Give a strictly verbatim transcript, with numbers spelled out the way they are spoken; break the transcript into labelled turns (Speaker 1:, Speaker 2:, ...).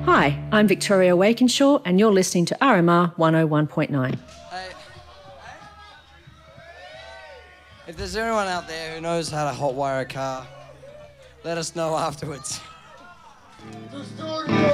Speaker 1: Hi, I'm Victoria Wakenshaw and you're listening to R M R one oh one point nine.
Speaker 2: Hey, if there's anyone out there who knows how to hotwire a car, let us know afterwards.
Speaker 3: The story